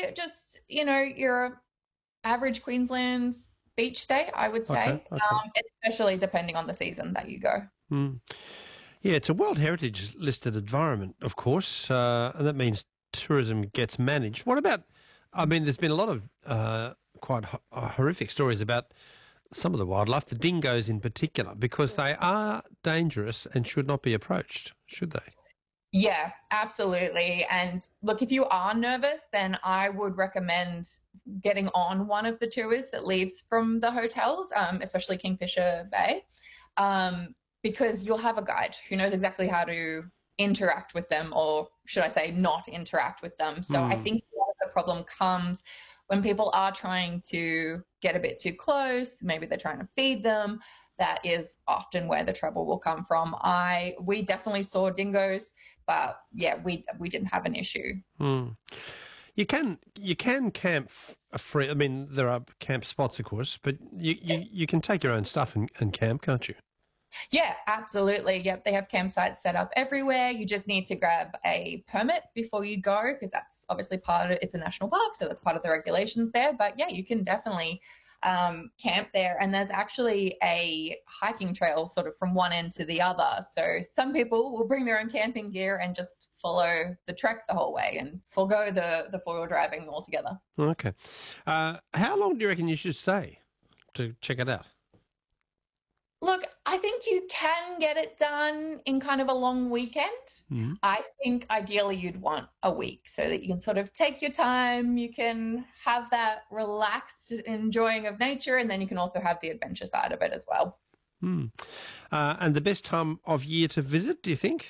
say just, your average Queensland beach stay, I would say, Okay. especially depending on the season that you go. Mm. Yeah, it's a World Heritage listed environment, of course, and that means tourism gets managed. What about, there's been a lot of quite horrific stories about some of the wildlife, the dingoes in particular, because they are dangerous and should not be approached, should they? Yeah, absolutely. And look, if you are nervous, then I would recommend getting on one of the tours that leaves from the hotels, especially Kingfisher Bay, because you'll have a guide who knows exactly how to interact with them, or should I say, not interact with them. So I Mm. think a lot of the problem comes when people are trying to get a bit too close. Maybe they're trying to feed them. That is often where the trouble will come from. We definitely saw dingoes, but yeah, we didn't have an issue. Mm. You can camp free. I mean, there are camp spots, of course, but you can take your own stuff and camp, can't you? Yeah, absolutely. Yep, they have campsites set up everywhere. You just need to grab a permit before you go, because that's obviously it's a national park, so that's part of the regulations there. But yeah, you can definitely camp there. And there's actually a hiking trail sort of from one end to the other. So some people will bring their own camping gear and just follow the trek the whole way and forego the four-wheel driving altogether. Okay. How long do you reckon you should stay to check it out? Look, I think you can get it done in kind of a long weekend. Mm. I think ideally you'd want a week so that you can sort of take your time, you can have that relaxed enjoying of nature, and then you can also have the adventure side of it as well. Mm. And the best time of year to visit, do you think?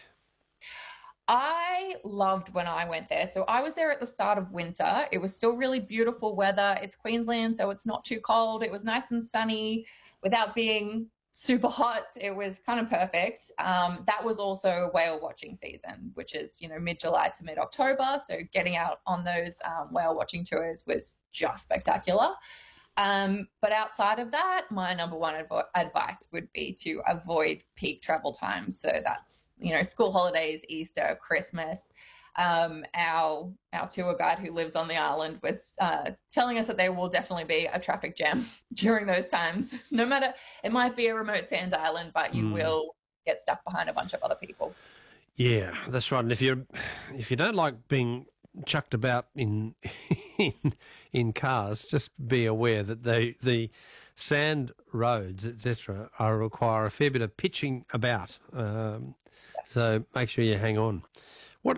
I loved when I went there. So I was there at the start of winter. It was still really beautiful weather. It's Queensland, so it's not too cold. It was nice and sunny without being super hot. It was kind of perfect. That was also whale watching season, which is, mid-July to mid-October. So getting out on those whale watching tours was just spectacular. But outside of that, my number one advice would be to avoid peak travel times. So that's, school holidays, Easter, Christmas. Our tour guide who lives on the island was telling us that there will definitely be a traffic jam during those times. No matter, it might be a remote sand island, but you will get stuck behind a bunch of other people. Yeah, that's right. And if you don't like being chucked about in in cars, just be aware that the sand roads, etc., require a fair bit of pitching about. So make sure you hang on. What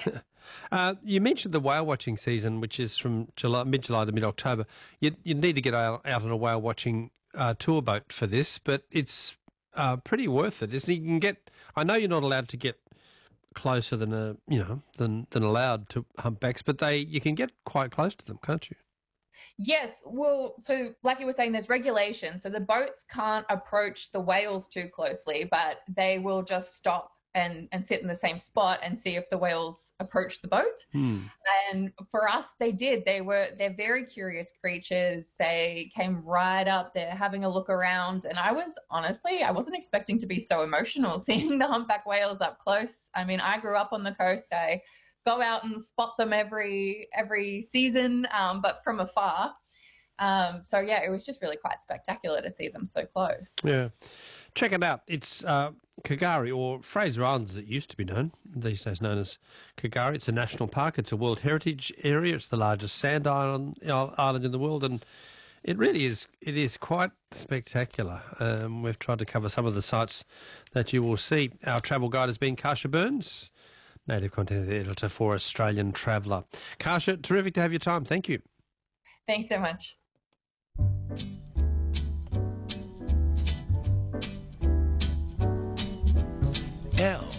you mentioned the whale watching season, which is from mid-July to mid-October. You need to get out on a whale watching tour boat for this, but it's pretty worth it, isn't it? You can get. I know you're not allowed to get closer than than allowed to humpbacks, but you can get quite close to them, can't you? Yes. Well, so like you were saying, there's regulation. So the boats can't approach the whales too closely, but they will just stop and sit in the same spot and see if the whales approach the boat. And for us, they did. They're very curious creatures. They came right up there having a look around. And I wasn't expecting to be so emotional seeing the humpback whales up close. I mean, I grew up on the coast. I go out and spot them every season, but from afar. So yeah, it was just really quite spectacular to see them so close. Yeah. Check it out. It's K'gari, or Fraser Island as it used to be known, these days known as K'gari. It's a national park. It's a World Heritage Area. It's the largest sand island in the world, and it really is. It is quite spectacular. We've tried to cover some of the sites that you will see. Our travel guide has been Kasia Burns, native content editor for Australian Traveller. Kasia, terrific to have your time. Thank you. Thanks so much. L